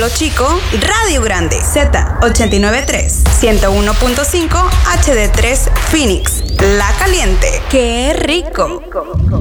Polo Chico, Radio Grande, Z893, 101.5 HD3 Phoenix, La Caliente. ¡Qué rico!